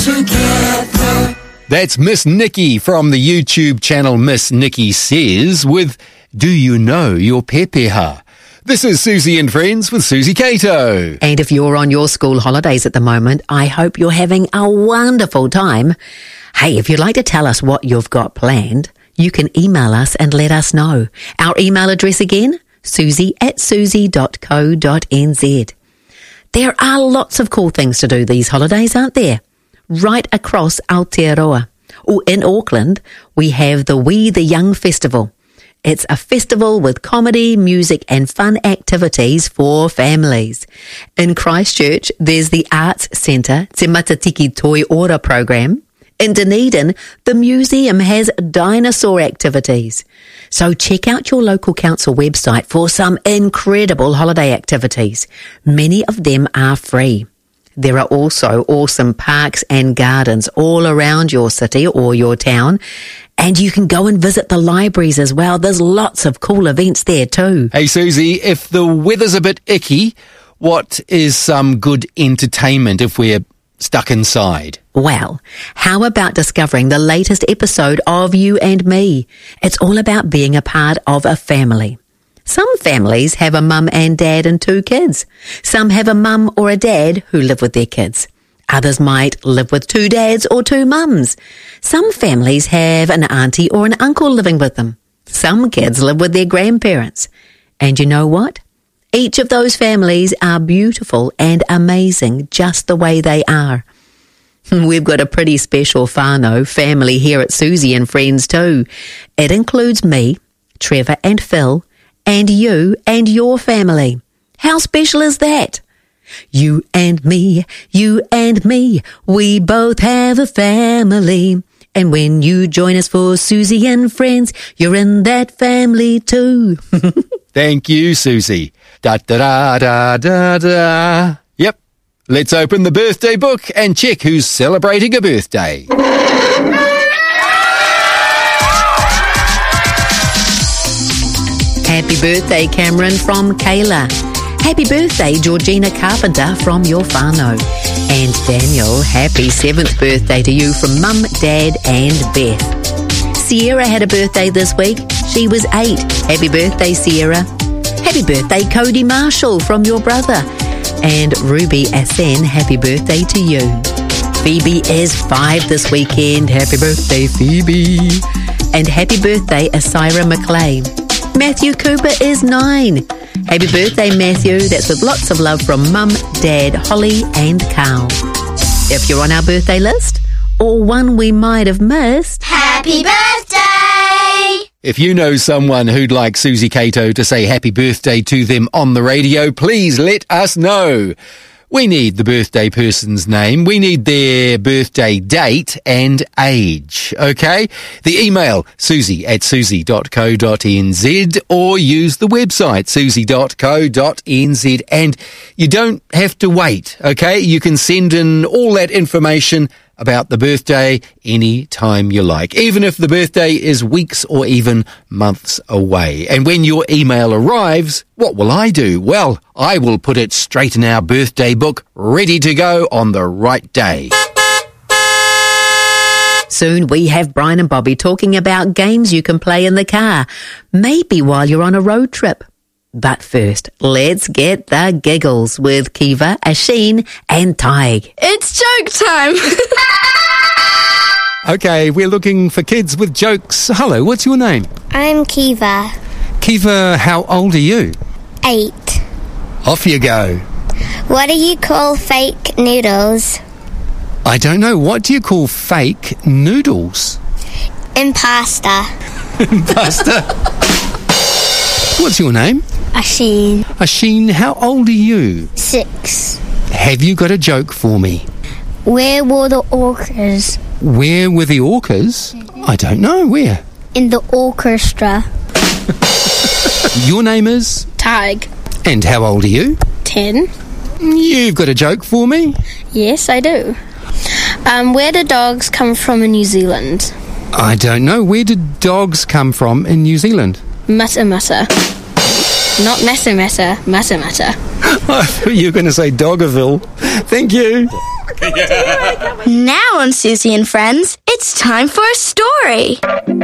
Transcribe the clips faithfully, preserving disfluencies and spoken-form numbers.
together. That's Miss Nikki from the YouTube channel Miss Nikki Says with Do You Know Your Pepeha? This is Susie and Friends with Susie Cato. And if you're on your school holidays at the moment, I hope you're having a wonderful time. Hey, if you'd like to tell us what you've got planned, you can email us and let us know. Our email address again, susie at susie dot co dot n z. There are lots of cool things to do these holidays, aren't there? Right across Aotearoa. Oh, in Auckland, we have the We the Young Festival. It's a festival with comedy, music and fun activities for families. In Christchurch, there's the Arts Centre Te Matatiki Toi Ora program. In Dunedin, the museum has dinosaur activities. So check out your local council website for some incredible holiday activities. Many of them are free. There are also awesome parks and gardens all around your city or your town. And you can go and visit the libraries as well. There's lots of cool events there too. Hey, Susie, if the weather's a bit icky, what is some good entertainment if we're stuck inside? Well, how about discovering the latest episode of You and Me? It's all about being a part of a family. Some families have a mum and dad and two kids. Some have a mum or a dad who live with their kids. Others might live with two dads or two mums. Some families have an auntie or an uncle living with them. Some kids live with their grandparents. And you know what? Each of those families are beautiful and amazing just the way they are. We've got a pretty special whānau family here at Susie and Friends too. It includes me, Trevor and Phil, and you and your family. How special is that? You and me, you and me, we both have a family. And when you join us for Susie and Friends, you're in that family too. Thank you, Susie. Da da da da da da. Yep. Let's open the birthday book and check who's celebrating a birthday. Happy birthday, Cameron, from Kayla. Happy birthday, Georgina Carpenter, from your whānau. And Daniel, happy seventh birthday to you from Mum, Dad and Beth. Sierra had a birthday this week. She was eight. Happy birthday, Sierra. Happy birthday, Cody Marshall, from your brother. And Ruby Asen, happy birthday to you. Phoebe is five this weekend. Happy birthday, Phoebe. And happy birthday, Asira McClay. Matthew Cooper is nine. Happy birthday, Matthew. That's with lots of love from Mum, Dad, Holly and Carl. If you're on our birthday list, or one we might have missed, Happy birthday! If you know someone who'd like Susie Cato to say happy birthday to them on the radio, please let us know. We need the birthday person's name. We need their birthday date and age, okay? The email, susie at susie dot co dot n z, or use the website, susie dot co dot n z. And you don't have to wait, okay? You can send in all that information about the birthday any time you like, even if the birthday is weeks or even months away. And when your email arrives, what will I do? Well, I will put it straight in our birthday book, ready to go on the right day. Soon we have Brian and Bobby talking about games you can play in the car, maybe while you're on a road trip. But first, let's get the giggles with Kiva, Asheen and Tig. It's joke time! Okay, we're looking for kids with jokes. Hello, what's your name? I'm Kiva. Kiva, how old are you? Eight. Off you go. What do you call fake noodles? I don't know. What do you call fake noodles? Impasta. Pasta. What's your name? Asheen. Asheen, how old are you? Six. Have you got a joke for me? Where were the orcas? Where were the orcas? I don't know. Where? In the orchestra. Your name is? Tig. And how old are you? Ten. You've got a joke for me? Yes, I do. Um, where do dogs come from in New Zealand? I don't know. Where did dogs come from in New Zealand? Mata mata. Not massa massa, mata mata. I thought you were going to say Doggerville. Thank you. Now on Susie and Friends, it's time for a story.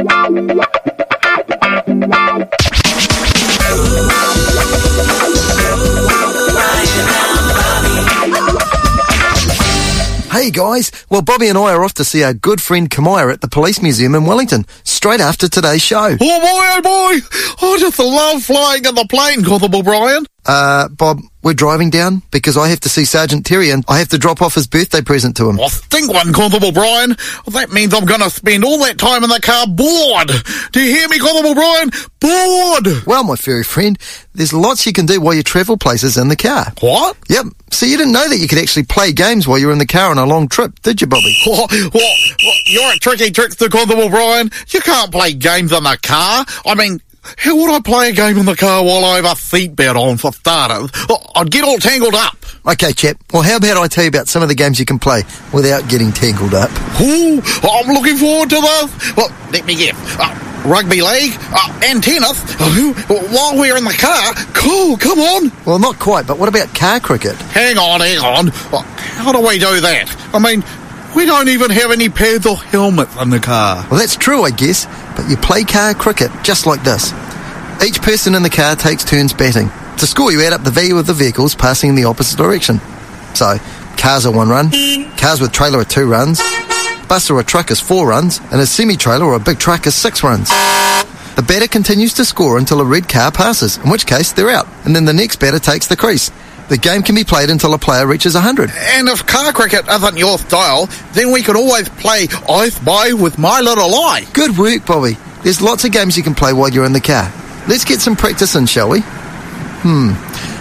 Hey guys, well Bobby and I are off to see our good friend Kamaya at the Police Museum in Wellington, straight after today's show. Oh boy, oh boy, I just love flying in the plane, Constable Brian. Uh, Bob, we're driving down because I have to see Sergeant Terry and I have to drop off his birthday present to him. I think one, Constable Brian. That means I'm going to spend all that time in the car bored. Do you hear me, Constable Brian? Bored. Well, my furry friend, there's lots you can do while you travel places in the car. What? Yep. So you didn't know that you could actually play games while you're in the car on a long trip, did you, Bobby? What? What? What? You're a tricky trickster, Constable Brian. You can't play games in the car. I mean, how would I play a game in the car while I have a seatbelt on, for starters? I'd get all tangled up. Okay, chap. Well, how about I tell you about some of the games you can play without getting tangled up? Ooh, I'm looking forward to this. Well, let me guess. Uh, rugby league uh, and tennis uh, while we're in the car. Cool, come on. Well, not quite, but what about car cricket? Hang on, hang on. Uh, how do we do that? I mean, we don't even have any pads or helmets in the car. Well, that's true, I guess, but you play car cricket just like this. Each person in the car takes turns batting. To score, you add up the value of the vehicles passing in the opposite direction. So, cars are one run, cars with trailer are two runs, bus or a truck is four runs, and a semi-trailer or a big truck is six runs. The batter continues to score until a red car passes, in which case they're out, and then the next batter takes the crease. The game can be played until a player reaches one hundred. And if car cricket isn't your style, then we could always play I Spy with My Little Eye. Good work, Bobby. There's lots of games you can play while you're in the car. Let's get some practice in, shall we? Hmm.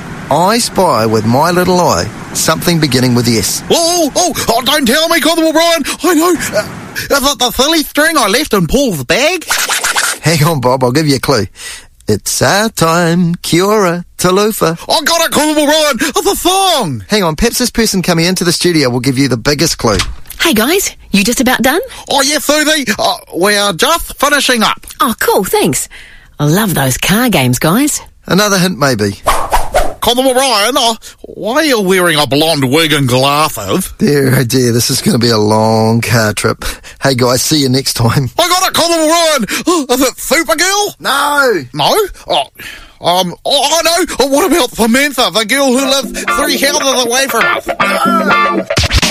I Spy with My Little Eye. Something beginning with S. Oh, oh, oh, don't tell me, Constable Brian. I know. Uh, is it the silly string I left in Paul's bag? Hang on, Bob. I'll give you a clue. It's our time, Kia ora, talofa. I got it, Constable Brian. It's a song. Hang on, perhaps this person coming into the studio will give you the biggest clue. Hey guys, you just about done? Oh, yes, Susie. Uh, we are just finishing up. Oh, cool, thanks. I love those car games, guys. Another hint, maybe. Constable Brian, uh, why are you wearing a blonde wig and glasses? Dear, oh dear, this is going to be a long car trip. Hey guys, see you next time. I got it, Constable Brian. Oh, is it Supergirl? No. No? Oh, um, oh, I know. Oh, what about Samantha, the girl who lives three houses away from us? No.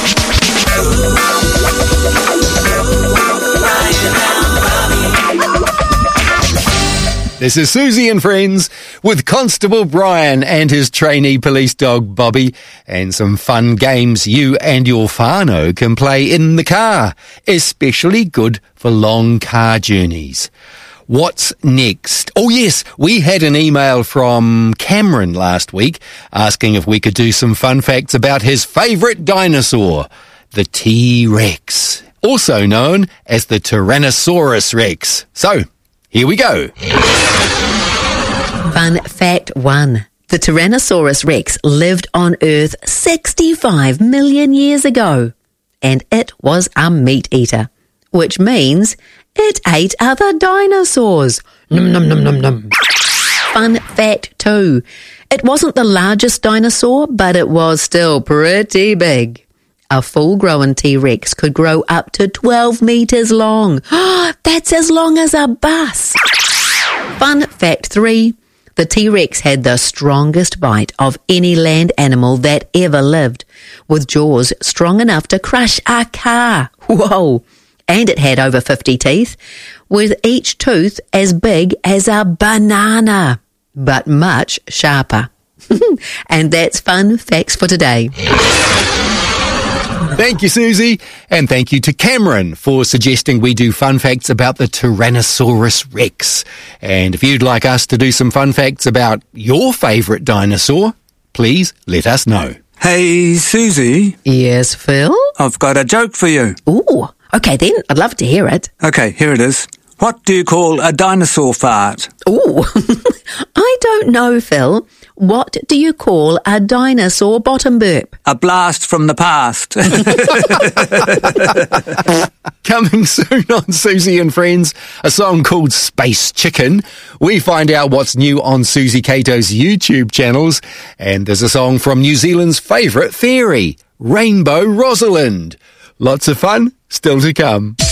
This is Susie and Friends with Constable Brian and his trainee police dog Bobby, and some fun games you and your whānau can play in the car, especially good for long car journeys. What's next? Oh yes, we had an email from Cameron last week asking if we could do some fun facts about his favourite dinosaur, the T-Rex, also known as the Tyrannosaurus Rex. So, here we go. Fun fact one. The Tyrannosaurus Rex lived on Earth sixty-five million years ago, and it was a meat eater, which means it ate other dinosaurs. Num num num num num. Fun fact two. It wasn't the largest dinosaur, but it was still pretty big. A full-grown T-Rex could grow up to twelve metres long. That's as long as a bus. Fun fact three. The T-Rex had the strongest bite of any land animal that ever lived, with jaws strong enough to crush a car. Whoa! And it had over fifty teeth, with each tooth as big as a banana, but much sharper. And that's Fun Facts for today. Thank you, Susie, and thank you to Cameron for suggesting we do fun facts about the Tyrannosaurus Rex. And if you'd like us to do some fun facts about your favourite dinosaur, please let us know. Hey, Susie. Yes, Phil? I've got a joke for you. Ooh, okay then, I'd love to hear it. Okay, here it is. What do you call a dinosaur fart? Ooh, I don't know, Phil. What do you call a dinosaur bottom burp? A blast from the past. Coming soon on Susie and Friends, a song called Space Chicken. We find out what's new on Susie Cato's YouTube channels, and there's a song from New Zealand's favourite fairy, Rainbow Rosalind. Lots of fun still to come.